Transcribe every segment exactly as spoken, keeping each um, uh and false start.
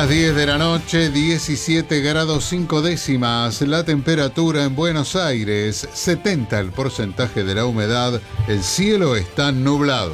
Las diez de la noche, diecisiete grados cinco décimas. La temperatura en Buenos Aires, setenta el porcentaje de la humedad. El cielo está nublado.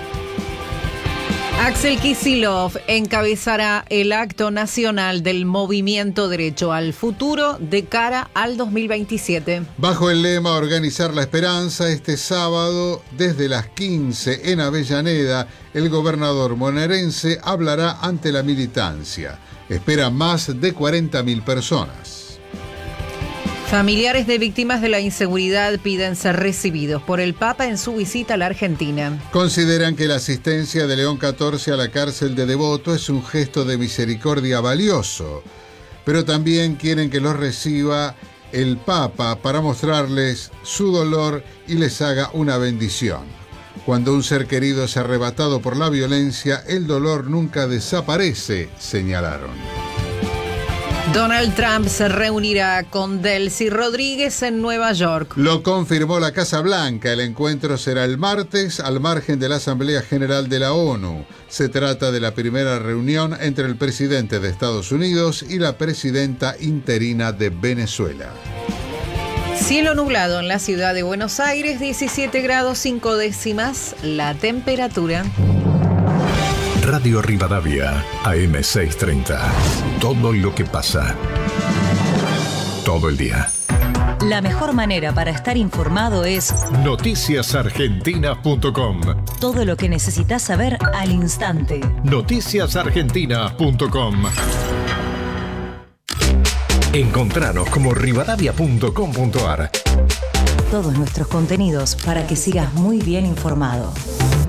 Axel Kicillof encabezará el acto nacional del Movimiento Derecho al Futuro de cara al dos mil veintisiete. Bajo el lema Organizar la Esperanza, este sábado, desde las quince en Avellaneda, el gobernador bonaerense hablará ante la militancia. Espera más de cuarenta mil personas. Familiares de víctimas de la inseguridad piden ser recibidos por el Papa en su visita a la Argentina. Consideran que la asistencia de León catorce a la cárcel de Devoto es un gesto de misericordia valioso, pero también quieren que los reciba el Papa para mostrarles su dolor y les haga una bendición. Cuando un ser querido es arrebatado por la violencia, el dolor nunca desaparece, señalaron. Donald Trump se reunirá con Delcy Rodríguez en Nueva York. Lo confirmó la Casa Blanca. El encuentro será el martes al margen de la Asamblea General de la ONU. Se trata de la primera reunión entre el presidente de Estados Unidos y la presidenta interina de Venezuela. Cielo nublado en la ciudad de Buenos Aires, diecisiete grados cinco décimas la temperatura. Radio Rivadavia, A M seiscientos treinta. Todo lo que pasa. Todo el día. La mejor manera para estar informado es noticias argentinas punto com. Todo lo que necesitas saber al instante. noticias argentinas punto com. Encontranos como rivadavia punto com punto ar. Todos nuestros contenidos para que sigas muy bien informado.